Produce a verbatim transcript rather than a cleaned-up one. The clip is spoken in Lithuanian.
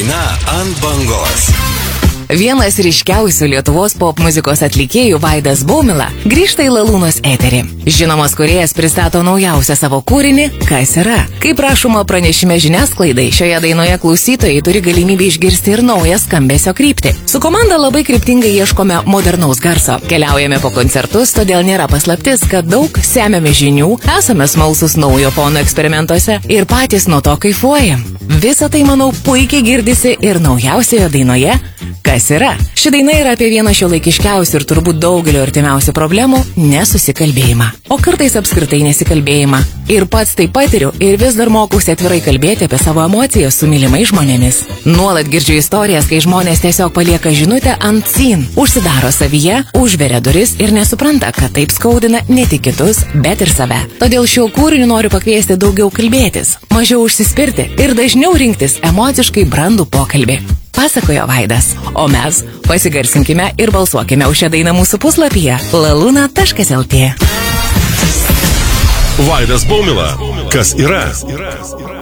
Daina ant bangos. Vienas ryškiausių Lietuvos pop muzikos atlikėjų Vaidas Baumila grįžta į Lalūnos eterį. Žinomas kūrėjas pristato naujausią savo kūrinį Kas yra. Kaip rašoma pranešime žiniasklaidai, šioje dainoje klausytojai turi galimybę išgirsti ir naują skambesio kryptį. Su komanda labai kryptingai ieškome modernaus garso. Keliaujame po koncertus, todėl nėra paslaptis, kad daug semiame žinių, esame smalsus naujo pono eksperimentuose ir patys nuo to kaifuojam. Visą tai, manau, puikiai girdisi ir naujausioje dainoje Kas yra. Ši daina yra apie vieną šiuolaikiškiausių ir turbūt daugelio artimiausių problemų – nesusikalbėjimą. O kartais apskritai nesikalbėjimą. Ir pats tai patiriu ir vis dar mokausi atvirai kalbėti apie savo emocijas su mylimais žmonėmis. Nuolat girdžiu istorijas, kai žmonės tiesiog palieka žinutę ant sin, užsidaro savyje, užveria duris ir nesupranta, kad taip skaudina ne tik kitus, bet ir save. Todėl šiuo kūriniu noriu pakviesti daugiau kalbėtis, mažiau užsispirti ir dažniau rinktis emociškai brandų pokalbį. Pasakojo Vaidas, o mes pasigarsinkime ir balsuokime už šią dainą mūsų puslapyje laluna taškas lt. Vaidas Baumila. Kas yra?